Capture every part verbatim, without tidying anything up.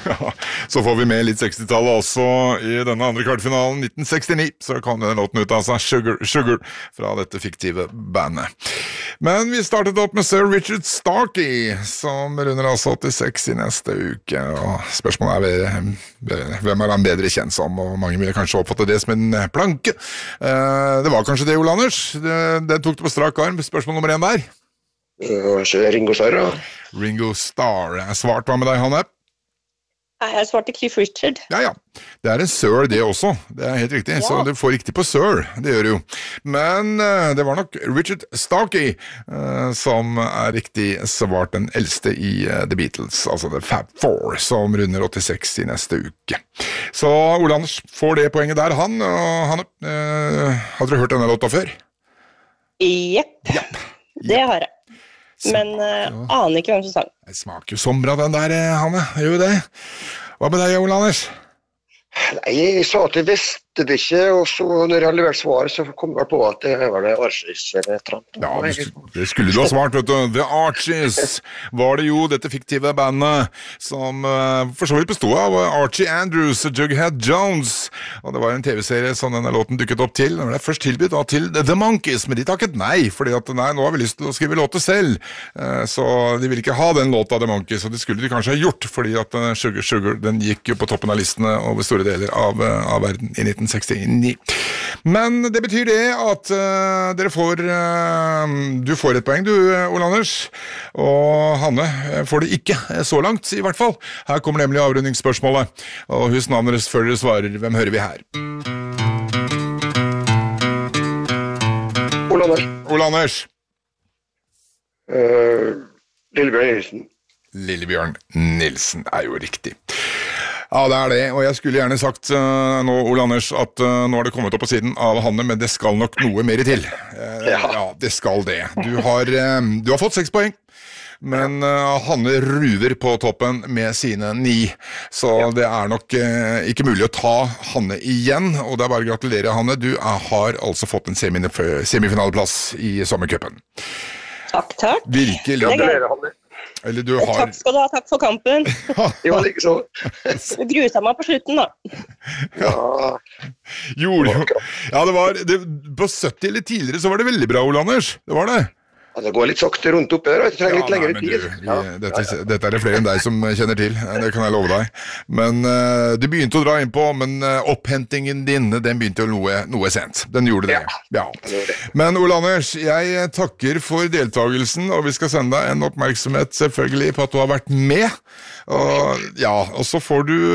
Ja, så får vi med litt sekstitallet også i denne andre kvartfinalen nitten sekstini, så kom den låten ut av seg Sugar, Sugar fra dette fiktive bandet. Men vi startet opp med Sir Richard Starkey, som runder altså åttiseks i neste uke, og spørsmålet er hvem er han bedre kjent som, og mange ville kanskje oppfatte det som en planke. Det var kanskje det, Ole Anders. Det, det tok det på strak arm. Spørsmål nummer én der. Ringo Starr, da. Ringo Starr. Jeg svart hva med deg, Hanne? Jeg svarte Cliff Richard. Ja, ja. Det er en Sir det også. Det er helt riktig. Ja. Så du får riktig på Sir. Det gjør du jo. Men uh, det var nok Richard Starkey uh, som er riktig svart, den eldste i uh, The Beatles, altså The Fab Four, som runder åttiseks i neste uke. Så Ole Anders får det poenget der, han. Og han uh, hadde du hørt denne låta før? Jepp. Jepp. Det har jeg. Men uh, aner ikke hvem som sang. Det smaker jo som bra den der, Hanne. Gjør jo det. Hva med deg, Ole Anders? Nei, jeg sa at jeg visste det ikke, og så når jeg har levert svar, så kom jeg på at det var det Archies eller et eller annet. Ja, det skulle du ha svart, vet du. The Archies var det jo, dette fiktive bandet, som uh, for så vidt bestod av Archie Andrews og Jughead Jones, og det var en tv-serie som denne låten dukket opp til. Den ble først tilbudt da, til The Monkees, men de takket nei, fordi at nei, nå har vi lyst til å skrive låter selv, uh, så de ville ikke ha den låta The Monkees, og det skulle de kanskje ha gjort, fordi at uh, Sugar Sugar, den gikk jo på toppen av listene over store deler av, uh, av verden i nitten sekstini. Men det betyr det at uh, dere får uh, du får et poeng, du, Ole Anders, og Hanne får det ikke så langt, i hvert fall. Her kommer nemlig avrundingsspørsmålet, og husk navnet deres før dere svarer. Hvem hører vi her? Ole Anders. Ole Anders. Uh, Lillebjørn Nilsen. Lillebjørn Nilsen er jo riktig. Ja, det er det, og jeg skulle gjerne sagt uh, nå, Ole Anders, at uh, nå har det kommet opp på siden av Hanne, men det skal nok noe mer til. Uh, ja. ja, det skal det. Du har, uh, du har fått seks poeng, men uh, Hanne ruver på toppen med sine ni, så ja. Det er nok uh, ikke mulig å ta Hanne igjen, og det er bare å gratulere, Hanne. Du uh, har altså fått en semifinaleplass i sommercupen. Takk, takk. Virkelig. Gratulerer, Hanne. Eller du har... Takk skal du ha, takk for kampen. Jo, det er ikke så. Du gruet meg på slutten, da. Ja. Gjorde jo. Ja, det var... Det, på sytti eller tidligere så var det veldig bra, Ole Anders. Det var det. Ja, det går litt sakte rundt oppe der, og det trenger litt ja, lengre nei, tid. Du, vi, ja. dette, dette er det flere enn deg som kjenner til, det kan jeg love deg. Men uh, du begynte å dra inn på, men uh, opphentingen din, den begynte jo noe, noe sent. Den gjorde det. Ja. Ja. Men Ole Anders, jeg takker for deltagelsen, og vi skal sende deg en oppmerksomhet selvfølgelig på at du har vært med. Og, ja, og så får du...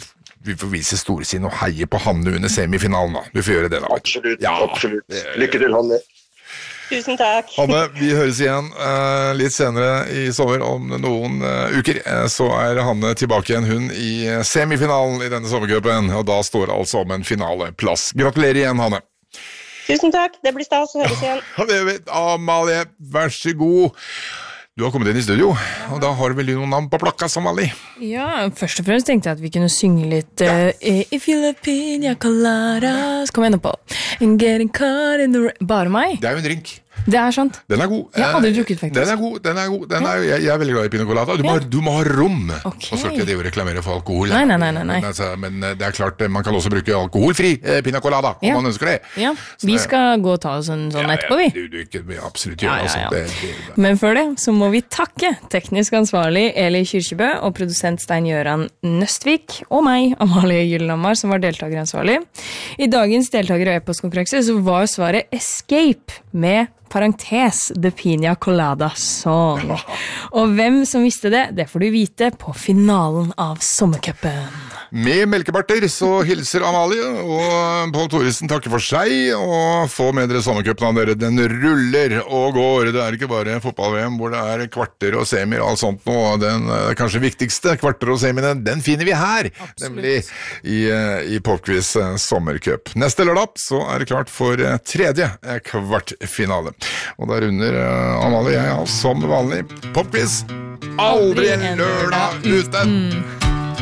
Vi får vise storsinn og heie på Hanne under semifinalen da. Du får gjøre det da. Absolutt, ja. Absolutt. Lykke til, Hanne. Tusen takk. Hanne, vi høres igjen uh, litt senere i sommer om noen uh, uker. Uh, så er Hanne tilbake igjen, hun i semifinalen i denne sommercupen, og da står det altså om en finaleplass. Gratulerer igjen, Hanne. Tusen takk, det blir stas å høres igjen. Ja, det vet Amalie, vær så god. Du har kommet inn i studio, og da har du vel noen navn på plakka som vanlig. Ja, først og fremst tenkte jeg at vi kunne synge litt uh, If you love pina coladas. Kom igjen på And getting caught in the... Bare meg? Det er jo en drink. Det er sant. Den er god. Jeg har aldri drukket, faktisk. Den er god, den er god. Den er, jeg, jeg er veldig glad i pina colada. Du må, ja. du må ha rom. Okay. Og så skal ikke det jo reklamere for alkohol. Nei, nei, nei. nei, nei. Men, altså, men det er klart, man kan også bruke alkoholfri eh, pina colada, om ja. man ønsker det. Ja, så, vi skal gå og ta oss en sånn ja, etterpå, vi. Ja, du, du, du, absolutt gjøre ja, ja, ja. Altså. Det, det, det. Men før det, så må vi takke teknisk ansvarlig Eli Kyrkjebø og produsent Stein-Gjøran Nøstvik, og meg, Amalie Gyllenhammar, som var deltakeransvarlig. I dagens deltaker- og e-postkonkurranse så var svaret Escape med parentes The Pina Colada Song. Og hvem som visste det, det får du vite på finalen av sommercupen. Med melkebarter så hilser Amalie, og Paul Thoresen takker for seg, og få med dere sommercupen av dere. Den ruller og går. Det er ikke bare fotball-V M hvor det er kvarter og semier og alt sånt nå. Den kanskje viktigste kvarter og semiene, den finner vi her. Absolutt. Nemlig i, i Popquiz sommercup. Neste lørdag så er det klart for tredje kvartfinale. Og der under uh, Amalie, jeg har som vanlig Popquiz aldri en lørdag uten.